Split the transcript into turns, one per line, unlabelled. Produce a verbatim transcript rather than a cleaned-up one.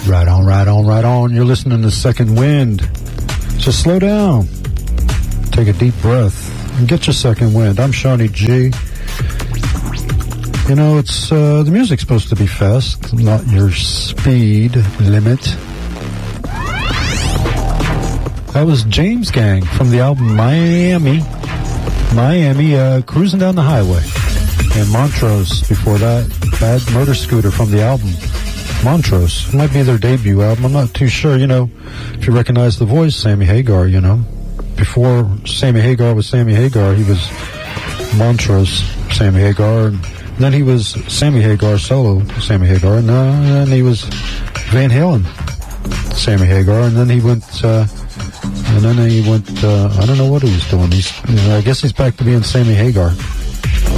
Right on, right on, right on. You're listening to Second Wind. Just slow down. Take a deep breath and get your second wind. I'm Shawnee G. You know, it's uh, the music's supposed to be fast, not your speed limit. That was James Gang from the album Miami. Miami, uh, Cruising Down the Highway. And Montrose before that. Bad Motor Scooter from the album Montrose. It might be their debut album. I'm not too sure. You know, if you recognize the voice, Sammy Hagar, you know. Before Sammy Hagar was Sammy Hagar, he was Montrose Sammy Hagar. And then he was Sammy Hagar solo Sammy Hagar. And uh, then he was Van Halen Sammy Hagar. And then he went, uh, and then he went, uh, I don't know what he was doing. He's, you know, I guess he's back to being Sammy Hagar.